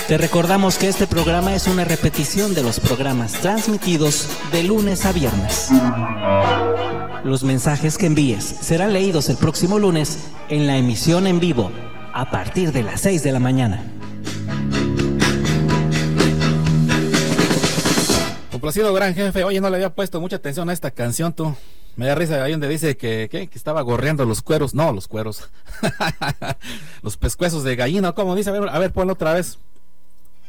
Te recordamos que este programa es una repetición de los programas transmitidos de lunes a viernes. Los mensajes que envíes serán leídos el próximo lunes en la emisión en vivo a partir de las 6 de la mañana. Complacido, gran jefe. Oye, no le había puesto mucha atención a esta canción, tú. Me da risa ahí donde dice que estaba gorreando los cueros. No, los cueros. Los pescuezos de gallina, ¿cómo dice? A ver, ponlo otra vez.